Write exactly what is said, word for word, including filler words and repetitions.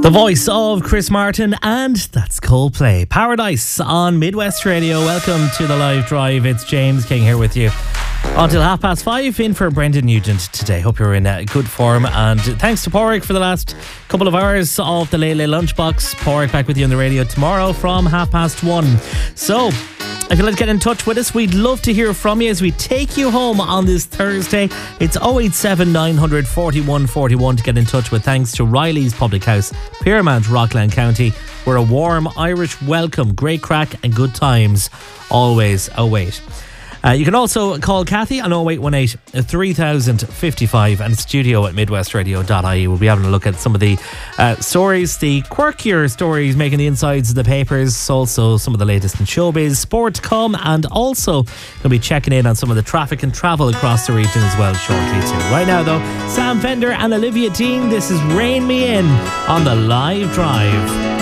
The voice of Chris Martin, and that's Coldplay. Paradise on Midwest Radio. Welcome to the live drive. It's James King here with you until half past five. In for Brendan Nugent today. Hope you're in uh, good form. And thanks to Porrick for the last couple of hours of the Late Late Lunchbox. Porrick back with you on the radio tomorrow from half past one. So, if you'd like to get in touch with us, we'd love to hear from you as we take you home on this Thursday. It's oh eight seven, nine hundred, forty-one forty-one to get in touch with. Thanks to Riley's Public House, Piermount, Rockland County, where a warm Irish welcome, great crack and good times always await. Uh, you can also call Kathy on oh eight one eight, three thousand fifty-five and studio at midwest radio dot I E. We'll be having a look at some of the uh, stories, the quirkier stories making the insides of the papers, also some of the latest in showbiz, sport to come, and also going to be checking in on some of the traffic and travel across the region as well shortly too. Right now though, Sam Fender and Olivia Dean, this is Rain Me In on the Live Drive.